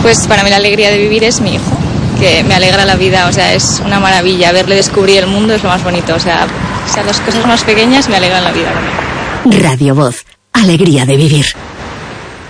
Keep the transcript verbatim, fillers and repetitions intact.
Pues para mí la alegría de vivir es mi hijo, que me alegra la vida, o sea, es una maravilla. Verle descubrir el mundo es lo más bonito, o sea, o sea las cosas más pequeñas me alegran la vida también. Radio Voz, alegría de vivir.